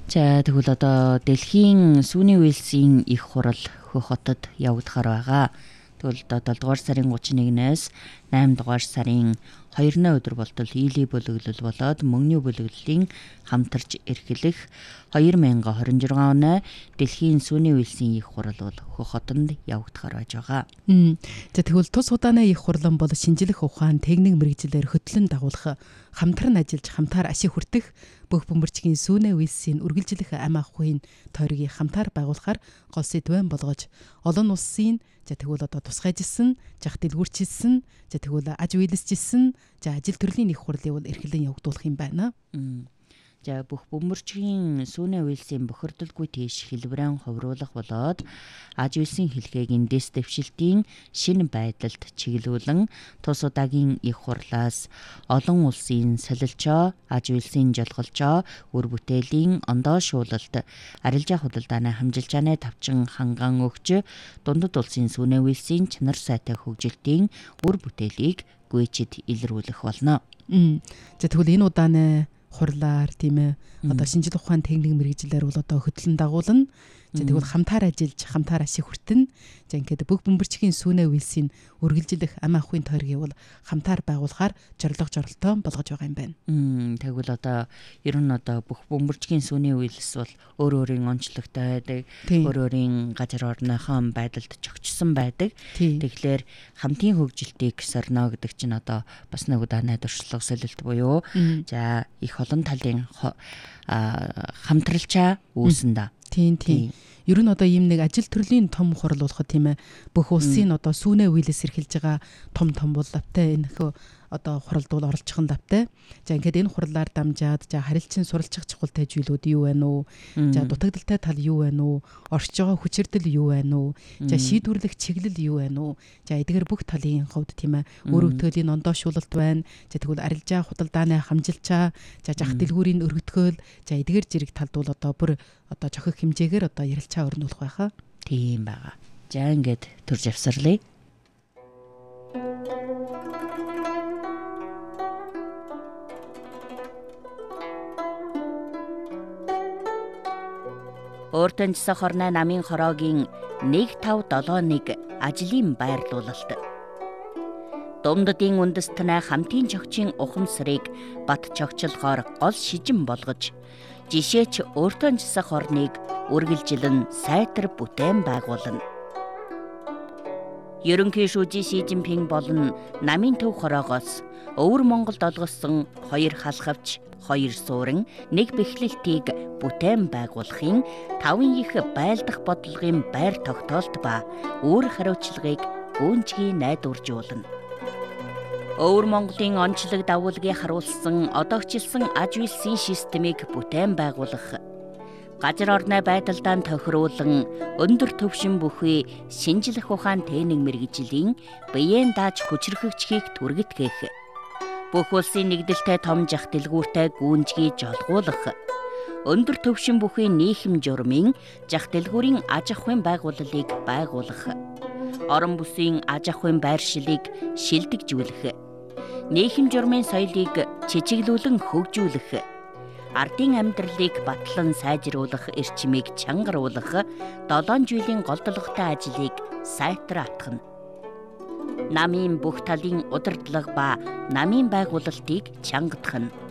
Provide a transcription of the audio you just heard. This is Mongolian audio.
За тэгвэл одоо Дэлхийн сүүний үйлсийн их хурал Хөх хотод явагдахаар байгаа. Тэгвэл одоо 7 дугаар сарын 31-ээс 8 дугаар сарын 2-ны өдөр болтол ийлийн бүлэглэл болоод мөнгөний бүлэглэлийн хамтарч эрхлэх 2026 оны Дэлхийн сүүний үйлсийн их хурал бол Хөх хотод явагдахаар байж байгаа. За тэгвэл тус удааны их хурлан бол шинжлэх ухаан, техник мэргэжлэр хөтлөн дагуулах, хамтран ажиллаж хамтаар ашиг хүртэх, бүх бөмбөрчгийн сүүний үйлсийн үргэлжлэх ам ахуйн тойргийг хамтаар байгуулахаар гол сэдвэн болгож олон улсын тэгвэл одоо тусгайжсэн, жах дэлгүүрчилсэн, тэгвэл аж үйлсчилсэн, ажил төрлийн их хурлыг бол эрхлэн явагдуулах юм байна. За бүх бөмбөрчгийн сүүний үйлсийн бохирдолгүй тийш хэлбэрэн ховруулах болоод аж үйлсийн хэлхээг эндээс дэвшилтийн шинэ байдалд чиглүүлэн тус удаагийн их хурлаас олон улсын солилчоо, аж үйлсийн жолголчоо, үр бүтээлийн ондоо шуулалт, арилжаа худалдааны хамжилжааны тавчин ханган өгч дундад улсын сүүний үйлсийн чанар сайтай хөгжилтийн үр бүтээлийг гүйчид илрүүлэх болно. Тэгвэл энэ удааны хурлаар тийм ээ одоо шинжлэх ухааны техник мэргэжлэр бол одоо хөтлөн дагуулна. Тэгвэл хамтаар ажиллаж хамтаар ашиг хүртэн. Ингээд бүх бөмбөрчгийн сүүний үйлсийн үргэлжлэх ам ахуйн тойргийг бол хамтаар байгуулахаар зорилго болгож байгаа юм байна. Тэгвэл одоо ер нь одоо бүх бөмбөрчгийн сүүний үйлс бол өөр өөрийн онцлогтой байдаг, өөр өөрийн газар орныхон байдалд чогчсон байдаг. Тэгэхээр хамтын хөгжилтийг сорно гэдэг чинь одоо бас нэг удаа найдварчлага солилт буюу за их олон талын хамтралчаа үүсэн да. Тийм. Ер нь одоо ийм нэг ажил төрлийн том хурал болох тийм ээ бүх улсын одоо сүүний үйлээс эрхэлж байгаа том бол давтай энэ одоо хуралд бол оролцох нь давтай. За ингээд энэ хурлаар дамжаад харилцан суралцах чухалтай зүйлүүд юу байна уу? За дутагдaltaй тал юу байна уу? Оршиж байгаа хүчирдэл юу байна уу? За шийдвэрлэх чиглэл юу байна уу? За эдгээр бүх талын хувьд тийм ээ үр өгтөлийн ондоо шуулалт байна. За тэгвэл арилжаа худалдааны хамжилчаа, за жах дэлгүүрийн өргөтгөөл, за эдгээр зэрэг талд бол одоо бүр одоо жохих хэмжээгээр одоо ярилцаа өрнүүлэх байхаа. Тийм байгаа. За ингээд төрж авсарлаа. Өөртөнчсөн хорноо намын хороогийн 1571 ажлын байрлуулалт. Думддын үндэстнээ хамтын чогчийн ухамсарыг бат чогчлохоор гол шижин болгож, жишээч өөртөнчсөн хорныг үргэлжилэн сайтар бүтээн байгуулна. Ерөнхий шүүжийн Ши Жинпинг болон намын төв хороогоос өвөр Монголд олгосон 2 халхавч, 2 суурин, 1 бэхлэлтийг бүтээн байгуулахын 5 их байлдах бодлогын байр тогтоолт ба үүр хариуцлагыг гүнзгий найдваржуулна. Өвөр Монголын онцлог дагуулгыг харуулсан одоогчилсан аж үйлсийн системийг бүтээн байгуулах, газар орны байдалдаа тохируулан өндөр түвшин бүхий шинжлэх ухаан техник мэргэжлийн биеийн дааж хүчрхэгчхийг түргэтгэх, бүх улсын нэгдэлтэй том жах дэлгүүртэй гүнзгий жолгуулах, өндөр түвшин бүхий нийхэм журмын жах дэлгүүрийн аж ахуйн байгууллагыг байгуулах, орон бүсийн аж ахуйн байршлыг шилдэгжүүлэх, нийхэм журмын соёлыг чичиглүүлэн хөгжүүлэх, ардын амьдралыг батлан сайжруулах эрчимийг чангаруулах 7 жилийн голдлоготой ажлыг сайтар атгана. Намын бүх талын удирдлага ба намын байгуулалтыг чангадах нь.